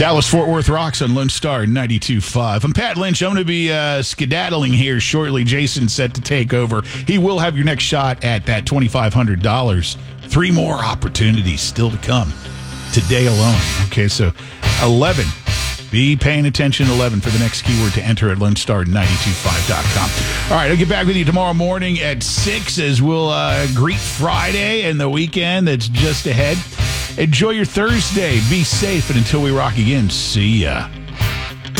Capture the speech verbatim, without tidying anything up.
Dallas-Fort Worth rocks on Lone Star ninety-two point five. I'm Pat Lynch. I'm going to be uh, skedaddling here shortly. Jason's set to take over. He will have your next shot at that twenty-five hundred dollars. Three more opportunities still to come today alone. Okay, so eleven. Be paying attention, eleven, for the next keyword to enter at lone star ninety-two point five dot com. All right, I'll get back with you tomorrow morning at six as we'll uh, greet Friday and the weekend that's just ahead. Enjoy your Thursday. Be safe, and until we rock again, see ya.